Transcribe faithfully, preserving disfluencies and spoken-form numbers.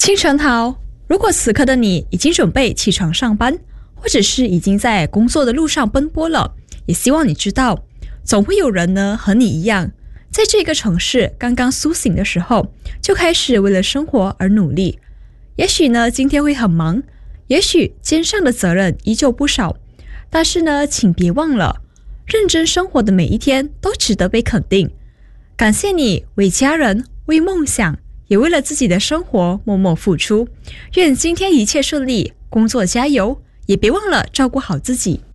清晨好，如果此刻的你已经准备起床上班，或者是已经在工作的路上奔波了，也希望你知道，总会有人呢和你一样，在这个城市刚刚苏醒的时候，就开始为了生活而努力。也许呢今天会很忙，也许肩上的责任依旧不少，但是呢请别忘了，认真生活的每一天都值得被肯定。感谢你为家人、为梦想，也为了自己的生活默默付出。愿今天一切顺利，工作加油，也别忘了照顾好自己。